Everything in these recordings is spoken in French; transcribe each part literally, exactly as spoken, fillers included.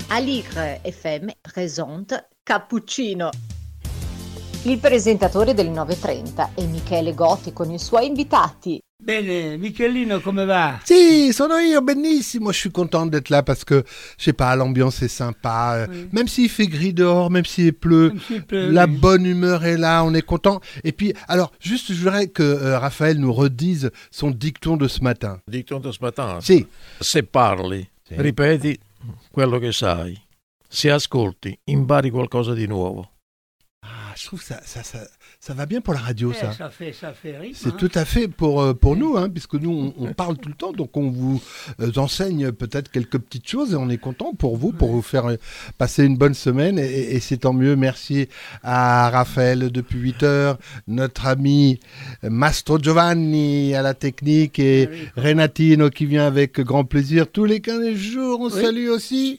Aligre F M presenta Cappuccino. Il presentatore del nove e trenta è Michele Gotti con i suoi invitati. Bene, Michelino, come va? Si, sono io, benissimo. Je suis content d'être là parce que, je sais pas, l'ambiance est sympa. Oui. Même s'il fait gris dehors, même s'il pleut, même s'il pleut la oui. bonne humeur est là, on est content. Et puis, alors, juste, je voudrais que euh, Raphaël nous redise son dicton de ce matin. Dicton de ce matin? Si. Se parli, sì. Ripeti quello che sai. Se ascolti, impari qualcosa di nuovo. Ah, je trouve ça, ça, ça, ça va bien pour la radio, eh, ça. Ça fait, ça fait rythme. C'est hein. tout à fait pour, pour nous, hein, puisque nous, on, on parle tout le temps, donc on vous euh, enseigne peut-être quelques petites choses et on est content pour vous, pour vous faire euh, passer une bonne semaine et, et c'est tant mieux. Merci à Raphaël depuis huit heures, notre ami Mastro Giovanni à la technique et oui, Renatino qui vient avec grand plaisir tous les quinze jours. On oui. salue aussi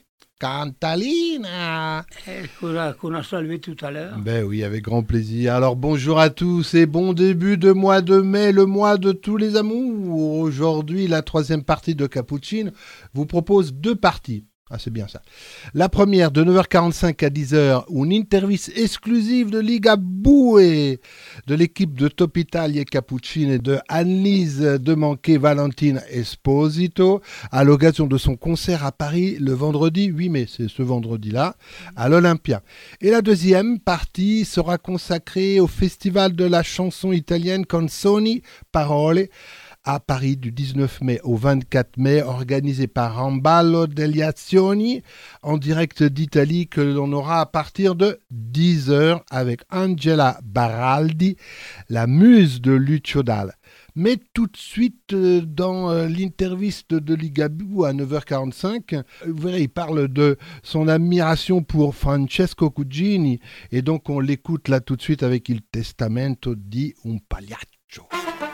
Cantalina, qu'on a, qu'on a salué tout à l'heure. Ben oui, avec grand plaisir. Alors bonjour à tous et bon début de mois de mai, le mois de tous les amours. Aujourd'hui, la troisième partie de Cappuccino vous propose deux parties. Ah, c'est bien ça. La première, de neuf heures quarante-cinq à dix heures, une interview exclusive de Ligabue, de l'équipe de Top Italia Cappuccino et de Annelise Demanquet Valentine Esposito, à l'occasion de son concert à Paris le vendredi huit mai, c'est ce vendredi-là, à l'Olympia. Et la deuxième partie sera consacrée au Festival de la chanson italienne Canzoni Parole, à Paris du dix-neuf mai au vingt-quatre mai, organisé par Ramballo degli Azioni, en direct d'Italie, que l'on aura à partir de dix heures avec Angela Baraldi, la muse de Lucio Dalla. Mais tout de suite, euh, dans euh, l'interview de Ligabue à neuf heures quarante-cinq, euh, vous verrez, il parle de son admiration pour Francesco Cugini, et donc on l'écoute là tout de suite avec Il Testamento di un Pagliaccio.